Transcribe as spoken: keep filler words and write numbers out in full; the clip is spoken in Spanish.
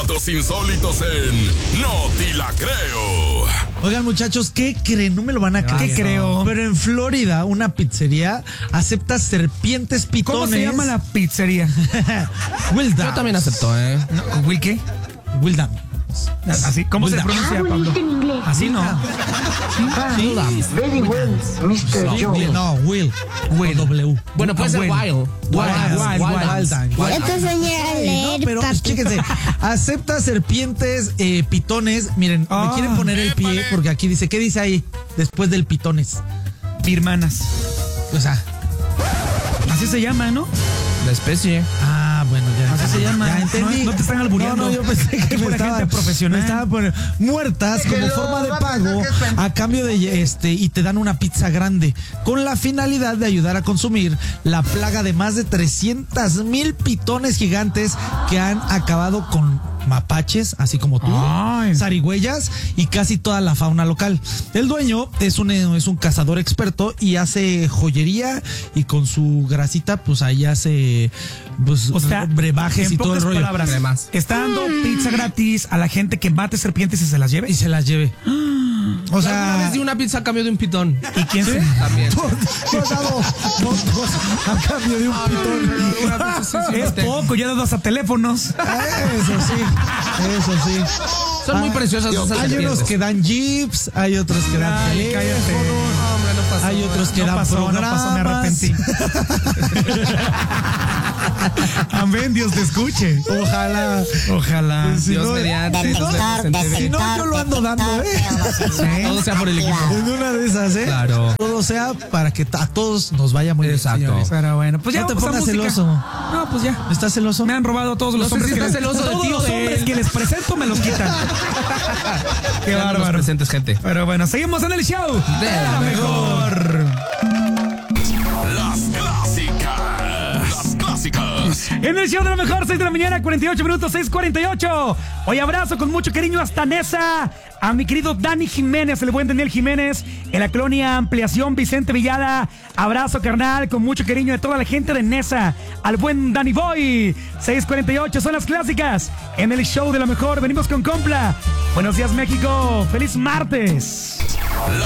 datos insólitos en No Te La Creo. Oigan, muchachos, ¿qué creen? No me lo van a creer. ¿Qué creo? Pero en Florida, una pizzería acepta serpientes pitones. ¿Cómo se llama la pizzería? Will Yo también acepto, ¿eh? No, ¿Will qué? Will Dam. Así, ¿cómo Will se Dam. pronuncia, Pablo? Así no. Sí. Very well, mister No, Joe. Will, no, Will. Will. Con W. Bueno, puede ser Will. Wild. Wild, wild, wild. Dam. Wild. Yo te enseñé a leer, No, pero papi. chéquense, acepta serpientes eh, pitones. Miren, Ah. me quieren poner el pie porque aquí dice, ¿qué dice ahí después del pitones? Birmanas. O sea, Así se llama, ¿no? La especie. ah, bueno, ya. Así se llama. Ya entendí. No, no te están albureando. No, no, yo pensé que Es me pura estaba, gente profesional. me estaba poniendo muertas como forma de pago a cambio de este y te dan una pizza grande con la finalidad de ayudar a consumir la plaga de más de trescientos mil pitones gigantes que han acabado con mapaches, así como tú, Ay. zarigüeyas y casi toda la fauna local. El dueño es un, es un cazador experto y hace joyería y con su grasita pues ahí hace pues, O sea, brebajes en y todo el pocas rollo. palabras, Cremas. está dando pizza gratis a la gente que mate serpientes y se las lleve. Y se las lleve. O Alguna sea, vez di una pizza a cambio de un pitón. ¿Y quién se? También. tú has dado motos a cambio de un pitón. Una pizza sí, sí, Es este. poco, ya he dado hasta teléfonos. Eso sí, eso sí. Son muy Ah, preciosas esas Hay unos serpientes. que dan jeeps, hay otros que dan Ay, teléfonos, cállate. No, hombre, no pasó. hay otros que No dan pasó, no programas. pasó, me arrepentí. Amén, Dios te escuche. Ojalá. Ojalá. Si Dios no, mediante. si no, Detector, si no, yo lo ando dando, ¿eh? Sí. Todo sea por el equipo. En una de esas, ¿eh? Claro. Todo sea para que a todos nos vaya muy bien. Exacto. señores. Pero bueno, pues ya No te vamos a pongas música. celoso. No, pues ya. ¿Estás celoso? Me han robado todos los No sé hombres si que estás les, celoso de todos ti o los de hombres él. que les presento me los quitan. Qué Sean los bárbaro. presentes, gente. Pero bueno, seguimos en el show De la mejor. Las clásicas. Las clásicas. En el show de la mejor, seis de la mañana, cuarenta y ocho minutos, seis cuarenta y ocho. Hoy abrazo con mucho cariño hasta Nesa, a mi querido Dani Jiménez, el buen Daniel Jiménez, en la colonia Ampliación Vicente Villada. Abrazo, carnal, con mucho cariño de toda la gente de Nesa, al buen Danny Boy. seis cuarenta y ocho son las clásicas. En el show de la mejor, venimos con Compla. Buenos días, México. Feliz martes.